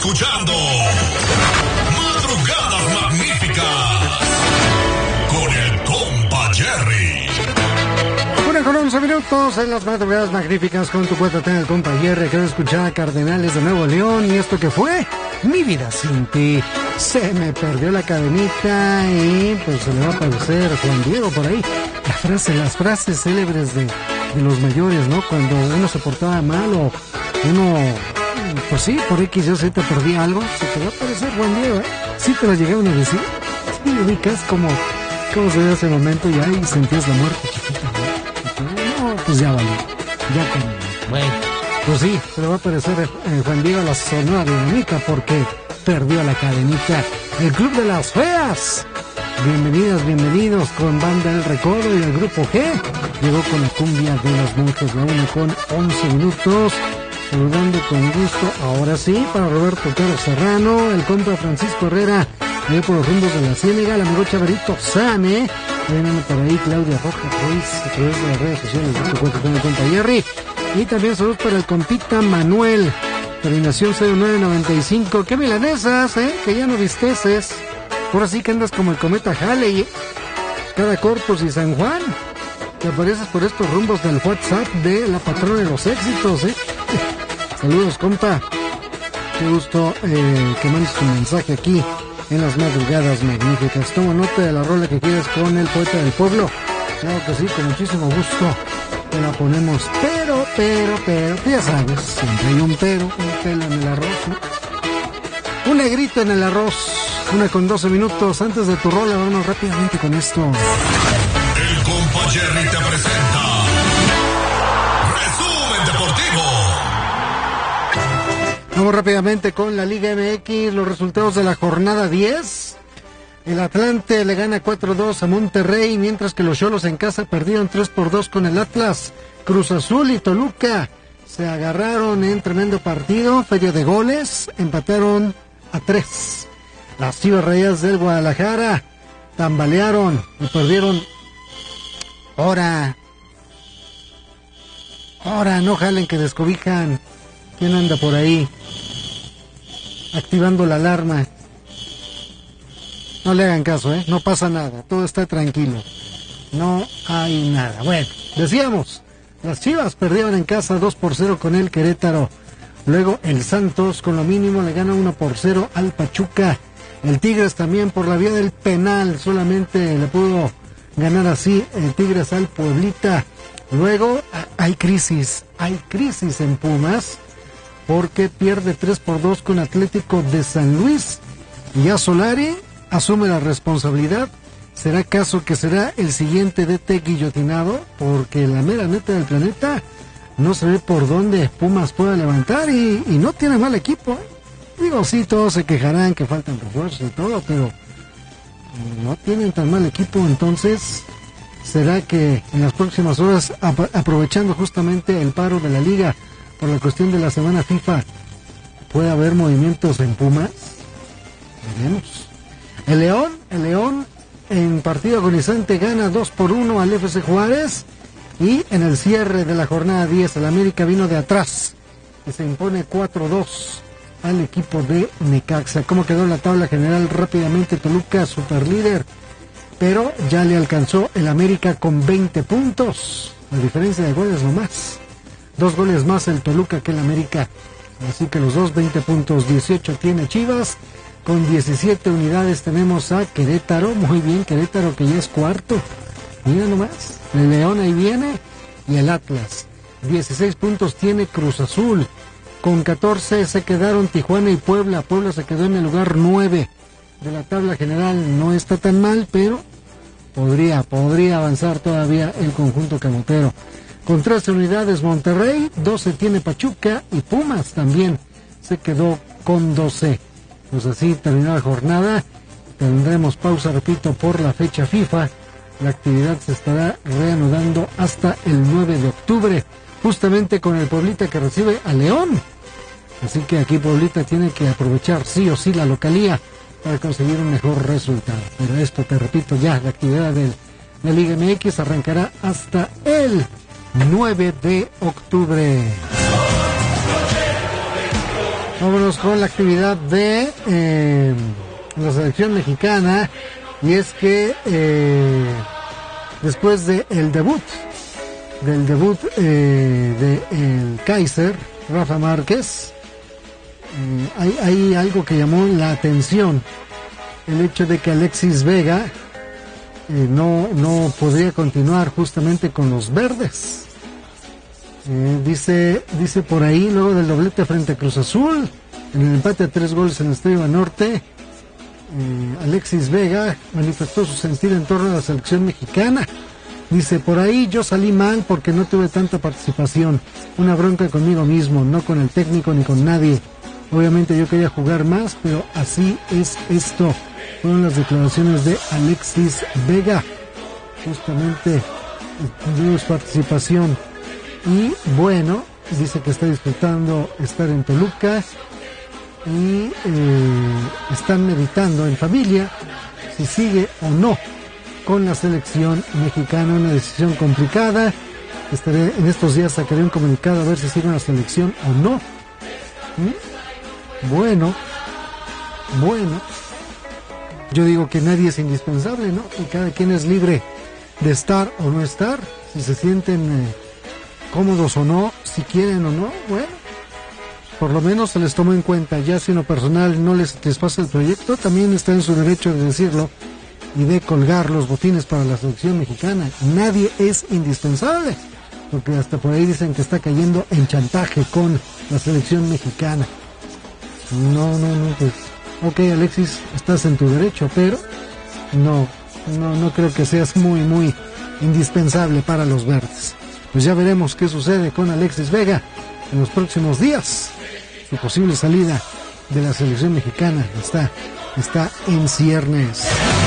escuchando Madrugadas Magníficas con el compa Jerry. 1:11 minutos en las Madrugadas Magníficas con tu cuenta el compa Jerry. Quiero escuchar a Cardenales de Nuevo León. ¿Y esto qué fue? Mi vida sin ti. Se me perdió la cadenita y pues se le va a aparecer Juan Diego por ahí. Las frases célebres de los mayores, ¿no? Cuando uno se portaba mal o uno, pues sí, por X o Z perdía algo, se te va a aparecer Juan Diego, ¿eh? Sí te lo llegaron a decir. Sí, ubicas como se ve ese momento y ahí sentías la muerte chiquita, ¿no? No, pues ya vale, ya terminó. Bueno, pues sí, se le va a aparecer Juan Diego a la Sonora Dinamita porque perdió la cadenita. El Club de las Feas. Bienvenidas, bienvenidos con Banda El Recodo y el Grupo G. Llegó con la cumbia de los monjes, la 1:11. Saludando con gusto, ahora sí, para Roberto Carlos Serrano, el compa Francisco Herrera, ahí por los rumbos de la Ciénega, el amigo Chavarito Same, vienen por ahí Claudia Roja Ruiz, a través de las redes sociales de tu cuenta con el compa Jerry. Y también saludos para el compita Manuel, terminación 0995. ¡Qué milanesas, que ya no visteces! Ahora sí que andas como el cometa Halley, cada Corpus y San Juan. Te apareces por estos rumbos del WhatsApp de la patrona de los éxitos, Saludos, compa. Qué gusto que mandes tu mensaje aquí en las Madrugadas Magníficas. Toma nota de la rola que quieres con el poeta del pueblo. Claro que sí, con muchísimo gusto te la ponemos. Pero, ya sabes, siempre hay un pelo en el arroz, ¿no? Un negrito en el arroz. 1:12 minutos antes de tu rola, vamos rápidamente con esto. El compa Jerry te presenta Resumen Deportivo. Vamos rápidamente con la Liga MX, los resultados de la jornada 10. El Atlante le gana 4-2 a Monterrey, mientras que los Xolos en casa perdieron 3-2 con el Atlas. Cruz Azul y Toluca se agarraron en tremendo partido, feria de goles, empataron a 3. Las Chivas Rayadas del Guadalajara tambalearon y perdieron. Ahora, no jalen que descobijan. ¿Quién anda por ahí? Activando la alarma. No le hagan caso, no pasa nada, todo está tranquilo. No hay nada. Bueno, decíamos, las Chivas perdieron en casa 2-0 con el Querétaro. Luego el Santos con lo mínimo le gana 1-0 al Pachuca. El Tigres también por la vía del penal solamente le pudo ganar así el Tigres al Pueblita. Luego hay crisis en Pumas porque pierde 3-2 con Atlético de San Luis. Y ya Solari asume la responsabilidad. ¿Será caso que será el siguiente DT guillotinado? Porque la mera neta del planeta no se ve por dónde Pumas pueda levantar y no tiene mal equipo. Digo, sí, todos se quejarán que faltan refuerzos y todo, pero no tienen tan mal equipo. Entonces, ¿será que en las próximas horas, aprovechando justamente el paro de la liga por la cuestión de la semana FIFA, puede haber movimientos en Pumas? Veremos. El León en partido agonizante gana 2-1 al FC Juárez, y en el cierre de la jornada 10 el América vino de atrás y se impone 4-2 al equipo de Necaxa. ¿Cómo quedó la tabla general? Rápidamente, Toluca super líder, pero ya le alcanzó el América con 20 puntos. La diferencia de goles nomás. 2 goles más el Toluca que el América. Así que los dos 20 puntos. 18 tiene Chivas. Con 17 unidades tenemos a Querétaro. Muy bien, Querétaro que ya es cuarto. Mira nomás. El León ahí viene. Y el Atlas. 16 puntos tiene Cruz Azul. Con 14 se quedaron Tijuana y Puebla. Puebla se quedó en el lugar 9 de la tabla general. No está tan mal, pero podría avanzar todavía el conjunto camotero. Con 13 unidades Monterrey, 12 tiene Pachuca y Pumas también se quedó con 12. Pues así terminó la jornada. Tendremos pausa, repito, por la fecha FIFA. La actividad se estará reanudando hasta el 9 de octubre. Justamente con el Pueblita que recibe a León. Así que aquí Pueblita tiene que aprovechar sí o sí la localía para conseguir un mejor resultado. Pero esto, te repito, ya la actividad de la Liga MX arrancará hasta el 9 de octubre. Vámonos con la actividad de la selección mexicana. Y es que después del debut de el Kaiser, Rafa Márquez, hay algo que llamó la atención. El hecho de que Alexis Vega no podría continuar justamente con los verdes. Dice por ahí, luego del doblete frente a Cruz Azul, en el empate a 3 goles en el Estadio Banorte, Alexis Vega manifestó su sentir en torno a la selección mexicana. Dice, por ahí yo salí mal porque no tuve tanta participación, una bronca conmigo mismo, no con el técnico ni con nadie. Obviamente yo quería jugar más, pero así es esto. Fueron las declaraciones de Alexis Vega, justamente de su participación. Y bueno, dice que está disfrutando estar en Toluca y están meditando en familia si sigue o no con la selección mexicana. Una decisión complicada. En estos días sacaré un comunicado a ver si sigue en la selección o no. Bueno, yo digo que nadie es indispensable, ¿no? Y cada quien es libre de estar o no estar, si se sienten cómodos o no, si quieren o no, bueno, por lo menos se les tomó en cuenta. Ya si en lo personal no les pasa el proyecto, también está en su derecho de decirlo y de colgar los botines para la selección mexicana. Nadie es indispensable, porque hasta por ahí dicen que está cayendo en chantaje con la selección mexicana. No, pues, ok, Alexis, estás en tu derecho, pero no creo que seas muy indispensable para los verdes. Pues ya veremos qué sucede con Alexis Vega en los próximos días. Su posible salida de la selección mexicana está en ciernes.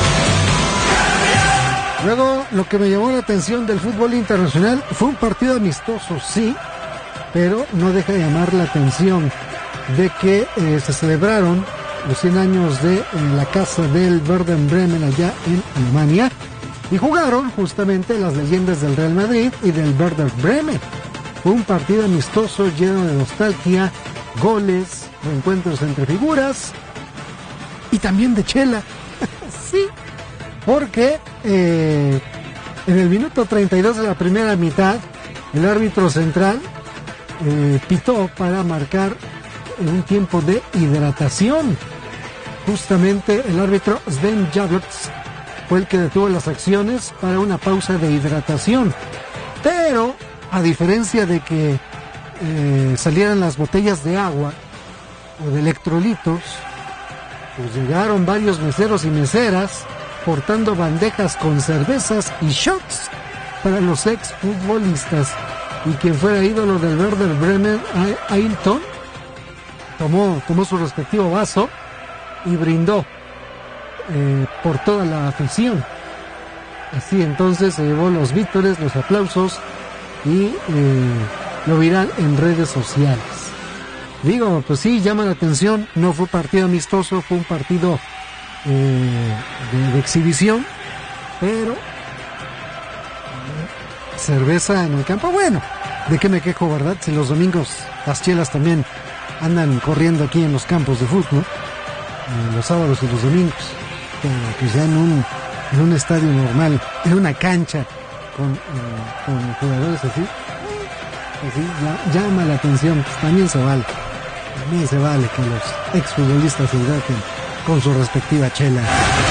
Luego, lo que me llamó la atención del fútbol internacional fue un partido amistoso, sí, pero no deja de llamar la atención de que se celebraron los 100 años de la casa del Werder Bremen allá en Alemania, y jugaron justamente las leyendas del Real Madrid y del Werder Bremen. Fue un partido amistoso lleno de nostalgia, goles, reencuentros entre figuras y también de chela. Sí, porque en el minuto 32 de la primera mitad, el árbitro central pitó para marcar un tiempo de hidratación. Justamente el árbitro Sven Jablotz fue el que detuvo las acciones para una pausa de hidratación. Pero, a diferencia de que salieran las botellas de agua o de electrolitos, pues llegaron varios meseros y meseras portando bandejas con cervezas y shots para los ex futbolistas. Y quien fuera ídolo del Werder Bremen, Ailton, tomó su respectivo vaso y brindó por toda la afición. Así entonces se llevó los vítores, los aplausos y lo viral en redes sociales. Digo, pues sí, llama la atención. No fue partido amistoso, fue un partido de exhibición, pero cerveza en el campo. Bueno, ¿de qué me quejo, verdad? Si los domingos las chelas también andan corriendo aquí en los campos de fútbol, los sábados y los domingos, pero pues ya en un estadio normal, en una cancha con jugadores así llama la atención. Pues también se vale que los exfutbolistas se hidraten con su respectiva chela.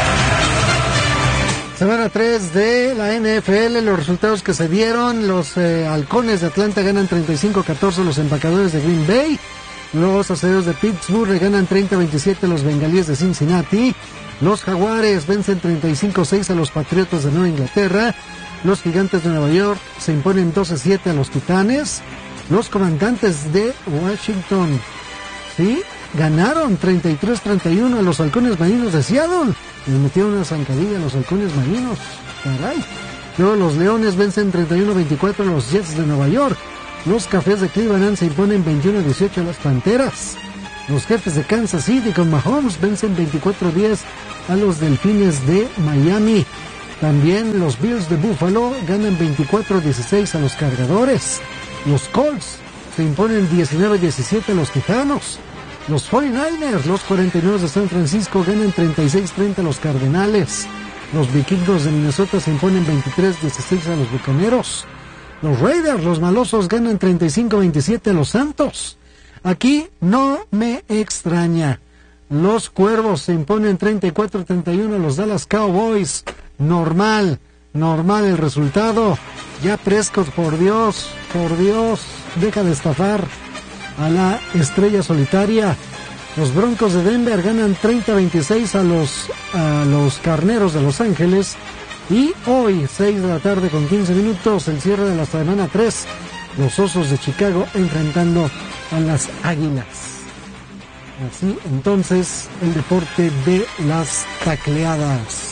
Semana 3 de la NFL, los resultados que se dieron: los Halcones de Atlanta ganan 35-14 los Empacadores de Green Bay. Los Acereros de Pittsburgh le ganan 30-27 a los Bengalíes de Cincinnati. Los Jaguares vencen 35-6 a los Patriotas de Nueva Inglaterra. Los Gigantes de Nueva York se imponen 12-7 a los Titanes. Los Comandantes de Washington, sí, ganaron 33-31 a los Halcones Marinos de Seattle. Les metieron una zancadilla a los Halcones Marinos, caray. Luego los Leones vencen 31-24 a los Jets de Nueva York. Los Cafés de Cleveland se imponen 21-18 a las Panteras. Los Jefes de Kansas City con Mahomes vencen 24-10 a los Delfines de Miami. También los Bills de Buffalo ganan 24-16 a los Cargadores. Los Colts se imponen 19-17 a los Tejanos. Los 49ers, los 49 de San Francisco ganan 36-30 a los Cardenales. Los Vikingos de Minnesota se imponen 23-16 a los Bucaneros. Los Raiders, los malosos, ganan 35-27 a los Santos. Aquí no me extraña. Los Cuervos se imponen 34-31 a los Dallas Cowboys. Normal el resultado. Ya Prescott, por Dios, deja de estafar a la estrella solitaria. Los Broncos de Denver ganan 30-26 a los Carneros de Los Ángeles. Y hoy, 6 de la tarde con 15 minutos, el cierre de la semana 3, los Osos de Chicago enfrentando a las Águilas. Así entonces el deporte de las tacleadas.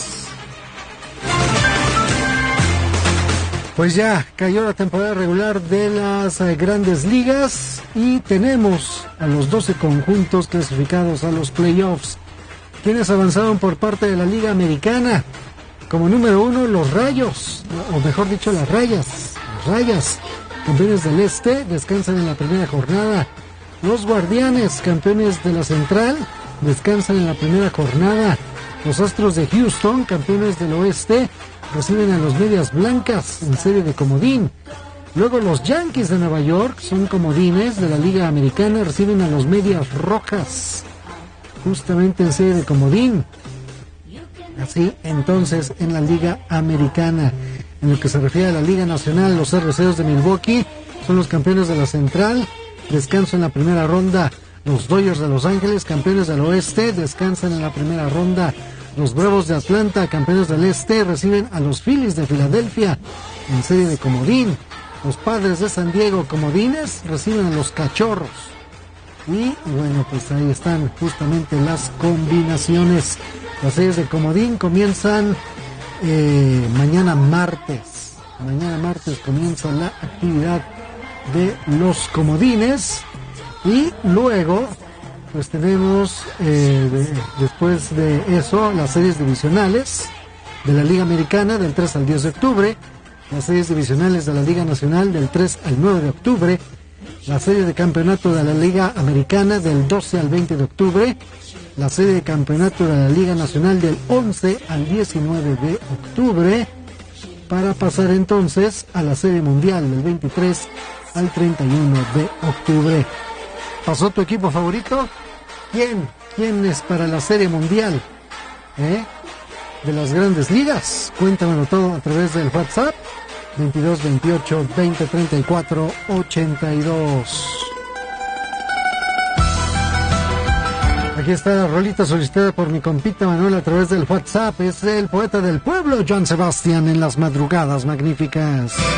Pues ya cayó la temporada regular de las grandes ligas y tenemos a los 12 conjuntos clasificados a los playoffs. ¿Quiénes avanzaron por parte de la Liga Americana? Como número 1, los Rayos, o mejor dicho, las Rayas. Las Rayas, campeones del Este, descansan en la primera jornada. Los Guardianes, campeones de la Central, descansan en la primera jornada. Los Astros de Houston, campeones del Oeste, reciben a los Medias Blancas en serie de comodín. Luego los Yankees de Nueva York, son comodines de la Liga Americana, reciben a los Medias Rojas, justamente en serie de comodín. Así entonces en la Liga Americana. En lo que se refiere a la Liga Nacional, los Cerveceros de Milwaukee son los campeones de la Central, descanso en la primera ronda. Los Dodgers de Los Ángeles, campeones del Oeste, descansan en la primera ronda. Los Bravos de Atlanta, campeones del Este, reciben a los Phillies de Filadelfia en serie de comodín. Los Padres de San Diego, comodines, reciben a los Cachorros. Y bueno, pues ahí están justamente las combinaciones. Las series de comodín comienzan mañana martes. Mañana martes comienza la actividad de los comodines. Y luego, pues tenemos, después de eso, las series divisionales de la Liga Americana del 3 al 10 de octubre. Las series divisionales de la Liga Nacional del 3 al 9 de octubre. La serie de campeonato de la Liga Americana del 12 al 20 de octubre. La serie de campeonato de la Liga Nacional del 11 al 19 de octubre. Para pasar entonces a la serie mundial del 23 al 31 de octubre. ¿Pasó tu equipo favorito? ¿Quién es para la serie mundial de las grandes ligas? Cuéntamelo todo a través del WhatsApp 22 28 20 34 82. Aquí está la rolita solicitada por mi compita Manuel a través del WhatsApp. Es el poeta del pueblo, Joan Sebastián, en las madrugadas magníficas.